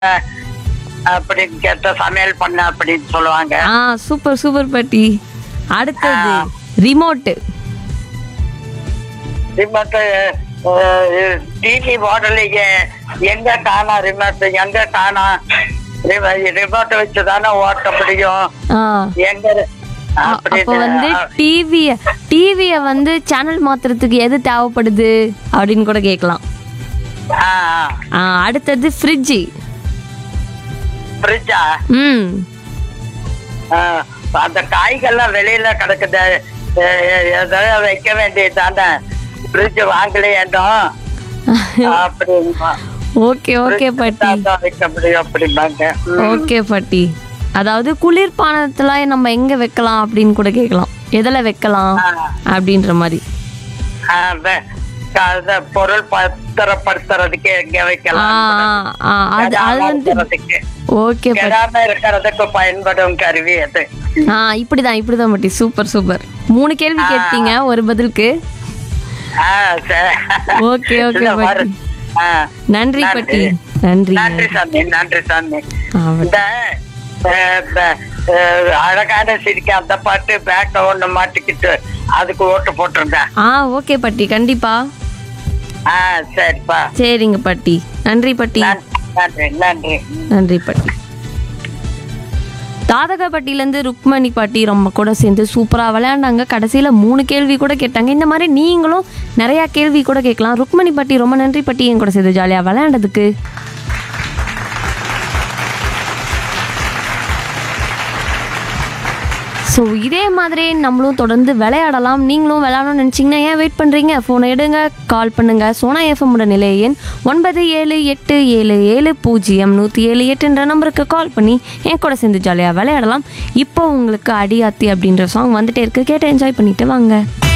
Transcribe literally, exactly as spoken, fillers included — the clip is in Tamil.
அப்படின்னு கேட்ட சமையல் பண்ண அப்படின்னு சொல்லுவாங்க. ஆ சூப்பர் சூப்பர் பாட்டி. அடுத்தது ஆ. ரிமோட்டு. ரிமோட் டிவி மாடலிங்க எங்க காணா ரிமோட் எங்க காணா ரிமோட்டை வச்சு தானே ஓட்ட முடியும் ஆ எங்க அ- அப்போ அப்படின்னு. வந்து டிவிய டிவிய வந்து சேனல் மாத்துறதுக்கு எது தேவைப்படுது அப்படின்னு கூட கேட்கலாம். ஆ, ஆ, அடுத்தது ஃப்ரிட்ஜு. ஃப்ரிட்ஜா ம் அந்த காய்கள்லாம் வெளியில கிடக்குது, ஏதாவது வைக்க வேண்டியது தானே, ஃப்ரிட்ஜ் வாங்கலையோ அப்படிமா ஓகே ஓகே பாட்டி. வைக்க முடியும் அப்படிம்பாங்க. ம். ஓகே பாட்டி. அதாவது குளிர்பானத்துல நம்ம எங்க வைக்கலாம் அப்படின்னு கூட கேட்கலாம். எதுல வைக்கலாம் ஆ. அப்படின்ற மாதிரி. ஆ, வே- அத பொருள் பத்திரப்படுத்துறதுக்கு எங்க ஆ, வைக்கலாம், ஆ, அது அது வந்து இருக்கிறதுக்கு ஓகே பாட்டி. கெடாம இருக்கிறதுக்கு பயன்படும் கருவி அது. ஆ இப்படிதான் இப்படிதான் பாட்டி. Super super. மூணு கேள்வி கேட்டீங்க ஒரு பதிலுக்கு. ஆ, சரி. ஓகே ஓகே இல்ல, பாட்டி. வரு- ஆ, நன்றி நன்றி. பாட்டி. நன்றி. நன்றி சாமி, நன்றி சாமி. ஆ, பாட்டி. இந்த அஹ், ப- அஹ், அழகான சிரிக்க அந்த பாட்டு பேக்க ஒண்ணு மாட்டிக்கிட்டு அதுக்கு ஓட்டு போட்டிருந்தேன். ஆ ஓகே பாட்டி கண்டிப்பா. ஆ, சரிப்பா. சரிங்க பாட்டி. நன்றி பாட்டி. நன்றி நன்றி நன்றி. நன்றி பாட்டி. தாதகப்பட்டியிலேருந்து ருக்மணி பாட்டி ரொம்ப கூட சேர்ந்து சூப்பராக விளையாண்டாங்க. கடைசியில் மூணு கேள்வி கூட கேட்டாங்க. இந்த மாதிரி நீங்களும் நிறையா கேள்வி கூட கேட்கலாம். ருக்மணி பாட்டி ரொம்ப நன்றி பாட்டி என் கூட சேர்ந்து ஜாலியாக விளையாண்டதுக்கு. ஸோ இதே மாதிரி நம்மளும் தொடர்ந்து விளையாடலாம். நீங்களும் விளையாடணும்னு நினச்சிங்கன்னா ஏன் வெயிட் பண்ணுறீங்க? ஃபோனை எடுங்க, கால் பண்ணுங்கள். சோனா எஃப்எம்மோட நிலைய எண் ஒன்பது ஏழு எட்டு ஏழு ஏழு பூஜ்ஜியம் நூற்றி ஏழு எட்டுன்ற நம்பருக்கு கால் பண்ணி என் கூட சேர்ந்து ஜாலியாக விளையாடலாம். இப்போ உங்களுக்கு அடியாத்தி அப்படின்ற சாங் வந்துட்டே இருக்கு, கேட்டு என்ஜாய் பண்ணிட்டு வாங்க.